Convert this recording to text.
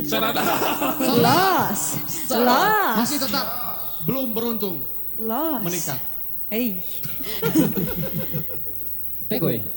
Los. Masih tetap belum beruntung Los. menikah. Eh. Tegoy.